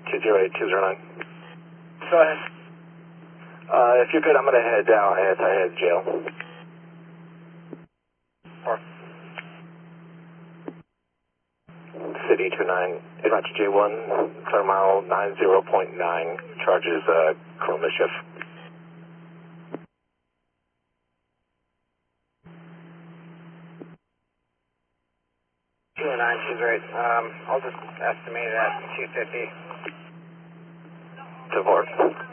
208-209. Go ahead. If you're good, I'm going to head down as I head jail. Or City 29, Roger J1, clear mile 90.9, charges criminal mischief. 209, she's right. I'll just estimate it at 250. 2-4.